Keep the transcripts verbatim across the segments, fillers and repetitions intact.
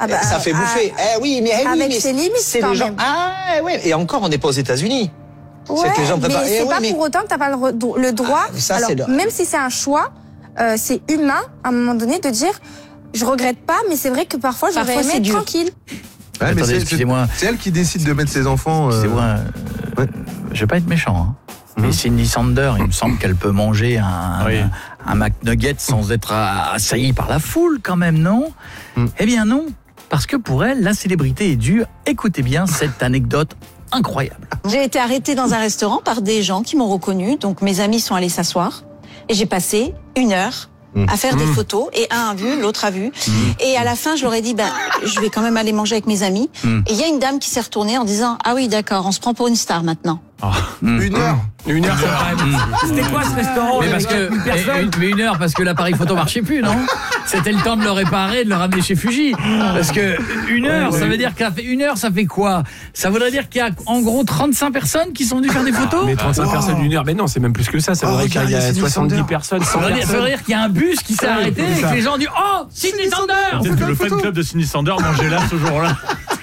Ah bah, ça fait bouffer. Ah, eh oui, mais, eh oui, avec mais ses limites, c'est quand les gens. même. Ah ouais. Et encore, on n'est pas aux États-Unis. Ouais, c'est que les gens mais préparent. c'est Eh pas ouais, mais... pour autant que t'as pas le, re- le droit. Ah, ça, alors, c'est le... même si c'est un choix, euh, c'est humain à un moment donné de dire, je regrette pas, mais c'est vrai que parfois j'aurais Parfois, aimé c'est être dur. tranquille. Ouais, mais Attendez, c'est- excusez-moi. C'est elle qui décide de mettre ses enfants. euh, Excusez-moi, euh, ouais. je vais pas être méchant, hein. Mhm. Mais Cindy Sander, il me semble qu'elle peut manger un, Oui. un, un McNugget sans être assaillie par la foule quand même, non ? Mhm. Eh bien non, parce que pour elle, la célébrité est due. Écoutez bien cette anecdote incroyable. J'ai été arrêtée dans un restaurant par des gens qui m'ont reconnue. Donc mes amis sont allés s'asseoir et j'ai passé une heure à faire des photos et un a vu, l'autre a vu. Et à la fin, je leur ai dit, ben, je vais quand même aller manger avec mes amis. Et il y a une dame qui s'est retournée en disant, ah oui, d'accord, on se prend pour une star maintenant. Une heure. Une heure, c'est quand même. C'était quoi ce restaurant Mais Il y parce avait que mille personnes. mais une heure parce que l'appareil photo marchait plus, non ? C'était le temps de le réparer, de le ramener chez Fuji. Parce que une heure, ça veut dire qu'à fait une heure, ça fait quoi ? Ça voudrait dire qu'il y a en gros trente-cinq personnes qui sont venues faire des photos. Mais trente-cinq personnes d'une heure, mais non, c'est même plus que ça. Ça Oh, voudrait qu'il y regarde, a Cindy soixante-dix Sander. personnes, Ça cent veut dire, ça veut personnes. dire qu'il y a un bus qui s'est Ouais, arrêté c'est et que ça. les gens ont dit oh, Cindy Sander. Peut-être que le fan club de Cindy Sander mangeait là ce jour-là.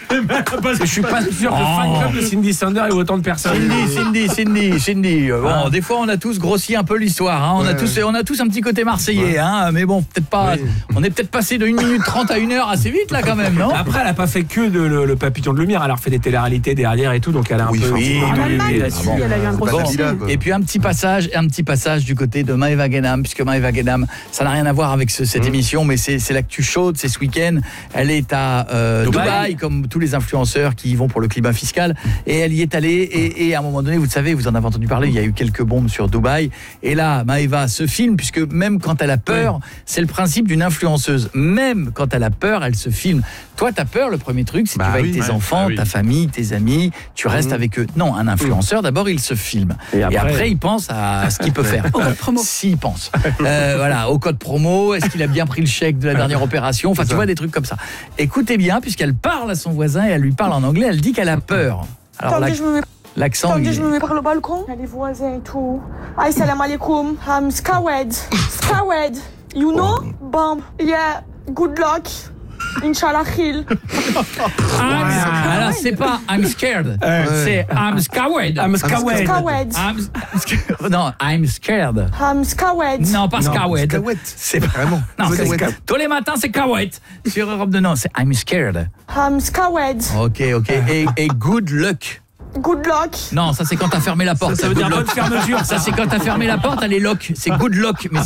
Je suis pas sûr que le fan club de Cindy Sander ait autant de personnes. Cindy, Cindy, Cindy, Cindy. Bon, Ah. des fois on a tous grossi un peu l'histoire. Hein. On a Ouais, tous, ouais. on a tous un petit côté marseillais. Hein. Mais bon, peut-être pas. Oui. On est peut-être passé de une minute trente à une heure assez vite là quand même, non ? Après, elle a pas fait que de, le, le papillon de lumière. Elle a refait des téléréalités derrière et tout, donc elle a un Oui, peu. oui, un peu oui, aidé oui. là-dessus. Ah bon. Elle a eu un gros Pas Bon, Nabila, quoi. et puis un petit passage, un petit passage du côté de Maëva Guénam, puisque Maëva Guénam, ça n'a rien à voir avec ce- cette Mmh. émission, mais c'est c'est l'actu chaude, c'est ce week-end. Elle est à euh, Dubaï. Dubaï. comme tous les influenceurs qui y vont pour le climat fiscal, et elle y est allée. Et, et à un moment donné, vous le savez, vous en avez entendu parler, il y a eu quelques bombes sur Dubaï. Et là, Maëva se filme, puisque même quand elle a peur, c'est le principe d'une influenceuse. Même quand elle a peur, elle se filme. Toi, t'as peur, le premier truc, c'est que Bah tu vas oui, avec tes ouais, enfants, bah oui. ta famille, tes amis, tu restes Mmh. avec eux. Non, un influenceur, d'abord, il se filme. Et Et après, après- il pense à ce qu'il peut faire. S'il pense. Euh, voilà, au code promo, est-ce qu'il a bien pris le chèque de la dernière opération ? Enfin, tu ça. vois, des trucs comme ça. Écoutez bien, puisqu'elle parle à son voisin et elle lui parle en anglais, elle dit qu'elle a peur. Alors, Attendez, l'ac- je me mets, l'accent, attendez, il je est- me mets par le balcon. Il y a les voisins et tout. Aïe, salam alaikum. I'm scared. Scared. You know? Bam. Yeah. Good luck. Inch'Allah khil. I'm- Alors, c'est pas I'm scared, c'est I'm scared. I'm scared. Scared. I'm scared. Non, I'm scared. I'm scared. Non, pas scared. Cacahuète. C'est pas Vraiment. Non, c'est Cacahuète. tous les matins, c'est Cahouette. Sur Europe deux, non, c'est I'm scared. I'm scared. Ok, ok. Et, et good luck. Good luck. Non, ça c'est quand t'as fermé la porte. Ça veut good dire luck. bonne fermeture. Ça c'est quand t'as fermé la porte, elle est lock. C'est good luck, mais